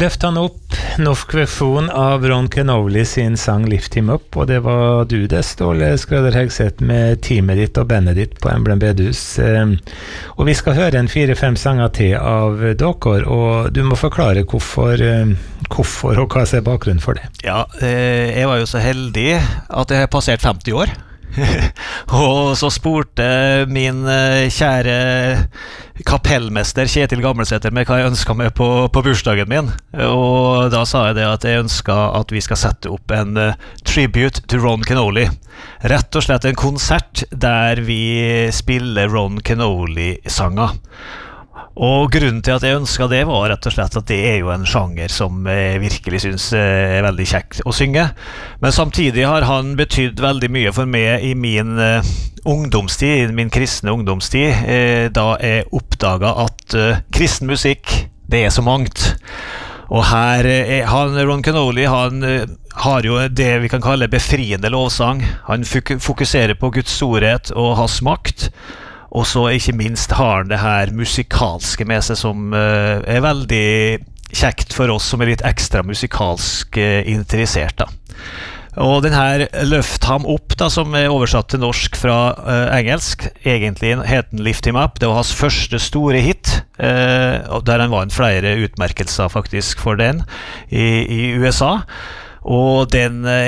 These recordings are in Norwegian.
Løft han opp, norsk versjon av Ron Kenoly sin sang Lift Him Up, og det var du det, Ståle Skrøder Hegseth, med teamet ditt og bandet ditt på Emblem Bedhus. Og vi skal høre en 4-5 sanger til av dere, og du må forklare hvorfor og hva er bakgrunnen for det. Ja, jeg var jo så heldig at jeg har passert 50 år. Og så spurte min kjære kapellmester Kjetil Gammelsæter meg hva jeg ønsket meg på bursdagen min, og da sa jeg det at jeg ønsket at vi skal sette opp en tribute til Ron Kenoly, rett og slett en konsert der vi spiller Ron Kenoly-sanger. Og grunnen til at jeg ønsket det var rett og slett at det er jo en sjanger som jeg virkelig synes er veldig kjekt å synge. Men samtidig har han betydd veldig mye for meg i min ungdomstid, i min kristne ungdomstid, da jeg oppdaget at kristen musikk, det er så mangt. Og her, Ron Kenoly, han har jo det vi kan kalle befriende lovsang. Han fokuserer på Guds storhet og hans makt. Og så ikke minst har han det her musikalske med seg som er veldig kjekt for oss som er litt ekstra musikalsk interessert da. Og den her Løft ham opp da, som er oversatt til norsk fra engelsk, egentlig heter den Lift him up. Det var hans første store hit, der han vant flere utmerkelser faktisk for den i USA. Og det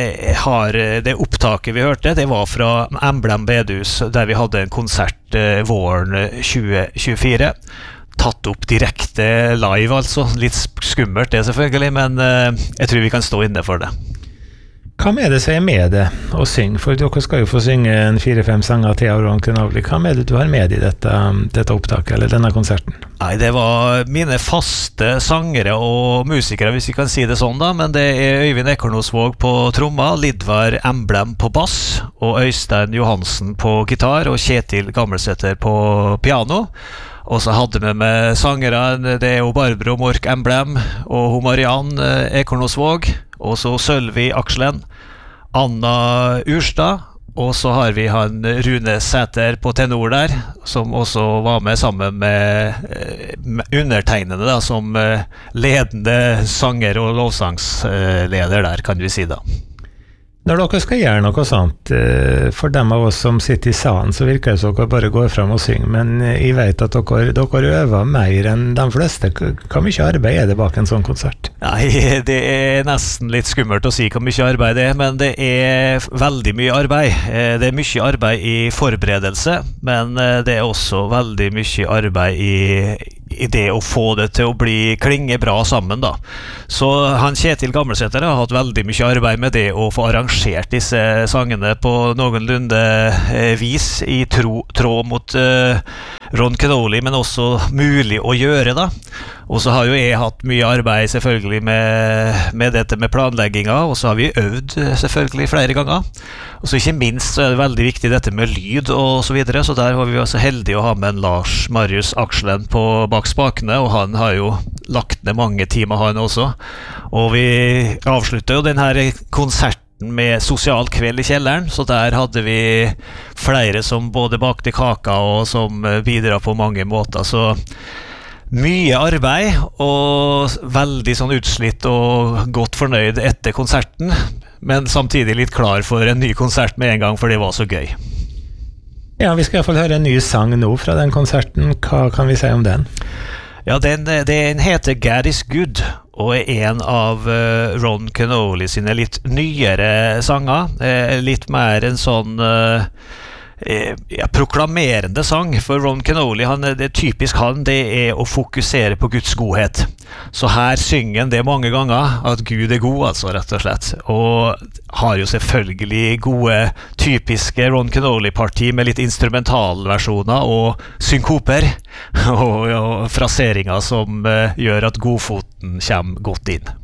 opptaket vi hørte, det var fra Emblem Bedhus, der vi hadde en konsert våren 2024, tatt opp direkte live, altså litt skummelt det selvfølgelig, men jeg tror vi kan stå inne for det. Hva med det som er med det å synge? For dere skal jo få synge en 4-5 sanger til av Ron Kenoly. Hva med det du har med i dette opptaket, eller denne konserten? Nei, det var mine faste sangere og musikere, hvis vi kan si det sånn da, men det er Øyvind Ekornosvåg på tromma, Lidvar Emblem på bass, og Øystein Johansen på gitar, og Kjetil Gammelsæter på piano. Og så hadde vi med sangere, det er jo Barbro Mork Emblem, og Mariann Ekornosvåg, og så Sølvi Akslen, Anna Urstad, og så har vi han Rune Sæter på tenor der, som også var med sammen med undertegnede da, som ledende sanger og lovsangsleder der, kan vi si da. Når dere skal gjøre noe sånt, for dem av oss som sitter i salen, så virker det som dere bare går frem og synger, men jeg vet at dere øver mer enn de fleste. Hvor mye arbeid er det bak en sånn konsert? Nei, det er nesten litt skummelt å si hvor mye arbeid det er, men det er veldig mye arbeid. Det er mye arbeid i forberedelse, men det er også veldig mye arbeid i det å få det til å klinge bra sammen da. Så han Kjetil Gammelsæter har hatt veldig mye arbeid med det å få arrangert disse sangene på noenlunde vis i tråd mot Ron Kenoly, men også mulig å gjøre da. Og så har jo jeg hatt mye arbeid selvfølgelig med dette med planlegginga, og så har vi øvd selvfølgelig flere ganger. Og så ikke minst så er det veldig viktig dette med lyd og så videre, så der var vi også heldige å ha med en Lars Marius Akslen på bak spakene, og han har jo lagt ned mange timer han også. Og vi avslutter jo den her konserten med sosial kveld i kjelleren, så der hadde vi flere som både bakte kaka og som bidrar på mange måter, så mye arbeid og veldig sånn utslitt og godt fornøyd etter konserten, men samtidig litt klar for en ny konsert med en gang, for det var så gøy. Ja, vi skal i hvert fall høre en ny sang nå fra den konserten. Hva kan vi si om den? Ja, den heter God is Good, og er en av Ron Kenoly sine litt nyere sanger, litt mer en sånn proklamerende sang, for Ron Kenoly, det er typisk det er å fokusere på Guds godhet. Så her synger han det mange ganger, at Gud er god, altså, rett og slett. Og har jo selvfølgelig gode, typiske Ron Kenoly-parti med litt instrumentalversjoner og synkoper, og fraseringer som gjør at godfoten kommer godt inn.